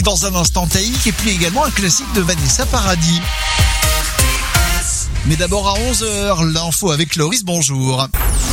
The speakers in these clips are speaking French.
Dans un instant Taïk et puis également un classique de Vanessa Paradis. Mais d'abord à 11h, l'info avec Loris, bonjour.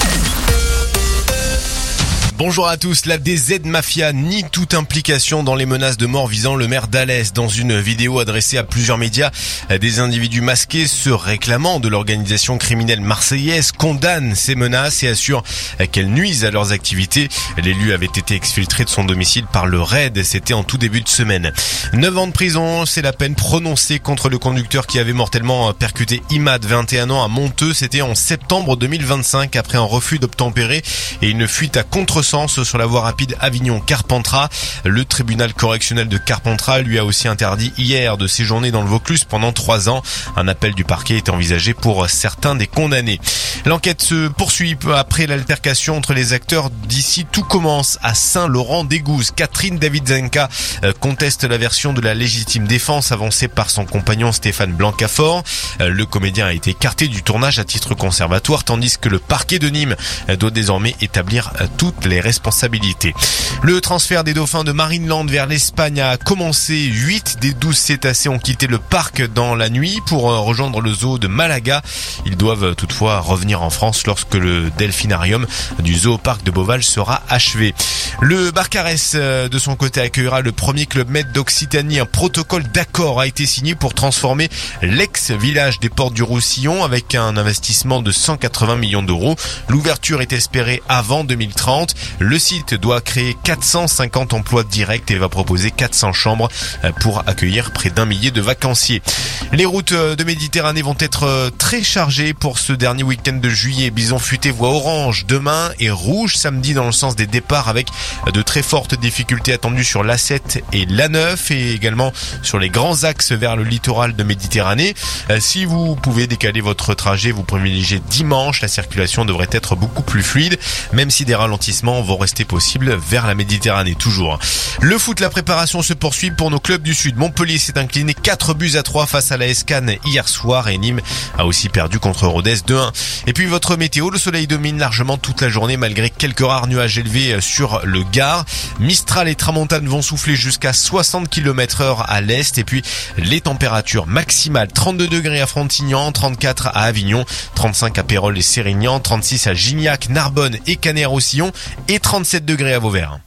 Bonjour à tous. La DZ Mafia nie toute implication dans les menaces de mort visant le maire d'Alès. Dans une vidéo adressée à plusieurs médias, des individus masqués se réclamant de l'organisation criminelle marseillaise condamnent ces menaces et assurent qu'elles nuisent à leurs activités. L'élu avait été exfiltré de son domicile par le RAID. C'était en tout début de semaine. 9 ans de prison, c'est la peine prononcée contre le conducteur qui avait mortellement percuté Imad, 21 ans, à Monteux. C'était en septembre 2025 après un refus d'obtempérer et une fuite à contresens sur la voie rapide Avignon-Carpentras. Le tribunal correctionnel de Carpentras lui a aussi interdit hier de séjourner dans le Vaucluse pendant 3 ans. Un appel du parquet est envisagé pour certains des condamnés. L'enquête se poursuit après l'altercation entre les acteurs d'ici Tout commence à Saint-Laurent-d'Égouze. Catherine Davidzenka conteste la version de la légitime défense avancée par son compagnon Stéphane Blancafort. Le comédien a été écarté du tournage à titre conservatoire tandis que le parquet de Nîmes doit désormais établir toutes les responsabilités. Le transfert des dauphins de Marineland vers l'Espagne a commencé. 8 des 12 cétacés ont quitté le parc dans la nuit pour rejoindre le zoo de Malaga. Ils doivent toutefois revenir en France lorsque le delphinarium du zoo-parc de Beauval sera achevé. Le Barcarès, de son côté, accueillera le premier club med d'Occitanie. Un protocole d'accord a été signé pour transformer l'ex-village des Portes du Roussillon avec un investissement de 180 millions d'euros. L'ouverture est espérée avant 2030. Le site doit créer 450 emplois directs et va proposer 400 chambres pour accueillir près d'1 millier de vacanciers. Les routes de Méditerranée vont être très chargées pour ce dernier week-end de juillet. Bison Futé voit orange demain et rouge samedi dans le sens des départs avec de très fortes difficultés attendues sur l'A7 et l'A9 et également sur les grands axes vers le littoral de Méditerranée. Si vous pouvez décaler votre trajet, vous privilégiez dimanche. La circulation devrait être beaucoup plus fluide, même si des ralentissements vont rester possibles vers la Méditerranée toujours. Le foot, la préparation se poursuit pour nos clubs du Sud. Montpellier s'est incliné 4-3 face à la Cannes hier soir et Nîmes a aussi perdu contre Rodez 2-1. Et puis votre météo, le soleil domine largement toute la journée malgré quelques rares nuages élevés sur le Gard. Mistral et Tramontane vont souffler jusqu'à 60 km/h à l'est et puis les températures maximales 32 degrés à Frontignan, 34 à Avignon, 35 à Pérols et Sérignan, 36 à Gignac, Narbonne et Canet-Roussillon et 37 degrés à Vauvert.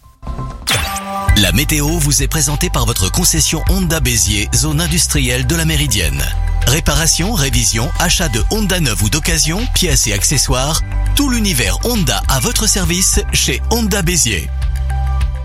La météo vous est présentée par votre concession Honda Béziers, zone industrielle de la Méridienne. Réparation, révision, achat de Honda neuve ou d'occasion, pièces et accessoires, tout l'univers Honda à votre service chez Honda Béziers.